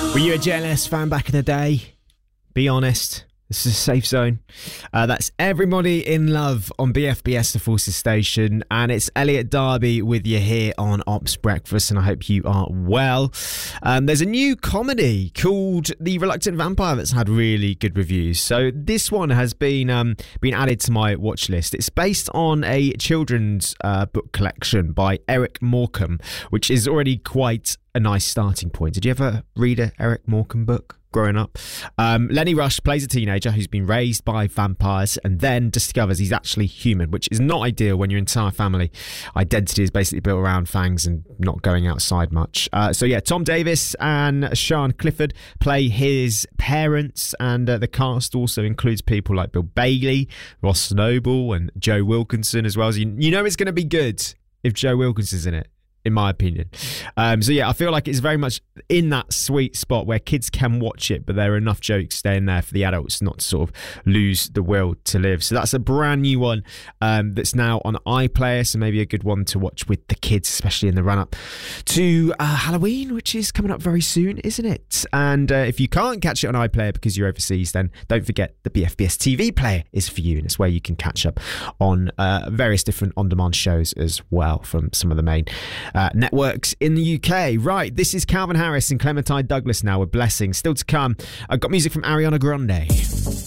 Were you a JLS fan back in the day? Be honest. This is a safe zone. That's Everybody in Love on BFBS, the Forces Station. And it's Elliot Darby with you here on Ops Breakfast. And I hope you are well. There's a new comedy called The Reluctant Vampire that's had really good reviews. So this one has been added to my watch list. It's based on a children's book collection by Eric Morecambe, which is already quite a nice starting point. Did you ever read a Eric Morecambe book growing up? Lenny Rush plays a teenager who's been raised by vampires and then discovers he's actually human, which is not ideal when your entire family identity is basically built around fangs and not going outside much. Tom Davis and Sian Clifford play his parents, and the cast also includes people like Bill Bailey, Ross Noble and Joe Wilkinson as well. So you know it's going to be good if Joe Wilkinson's in it, in my opinion. I feel like it's very much in that sweet spot where kids can watch it, but there are enough jokes staying there for the adults not to sort of lose the will to live. So that's a brand new one that's now on iPlayer, so maybe a good one to watch with the kids, especially in the run-up to Halloween, which is coming up very soon, isn't it? And if you can't catch it on iPlayer because you're overseas, then don't forget the BFBS TV player is for you, and it's where you can catch up on various different on-demand shows as well from some of the main networks in the UK. Right, this is Calvin Harris and Clementine Douglas now with Blessing. Still to come, I've got music from Ariana Grande.